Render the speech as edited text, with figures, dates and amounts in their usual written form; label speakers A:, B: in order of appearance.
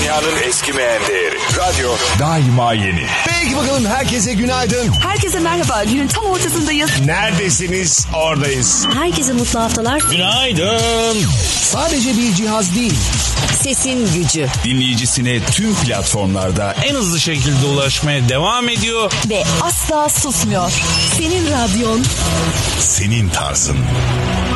A: Dünyanın eskimeyen değeri. Radyo daima yeni.
B: Peki bakalım, herkese günaydın.
C: Herkese merhaba. Günün tam ortasındayız.
B: Neredesiniz? Oradayız.
D: Herkese mutlu haftalar.
E: Günaydın.
B: Sadece bir cihaz değil,
D: Sesin gücü.
E: Dinleyicisine tüm platformlarda en hızlı şekilde ulaşmaya devam ediyor.
C: Ve asla susmuyor.
D: Senin radyon.
A: Senin tarzın.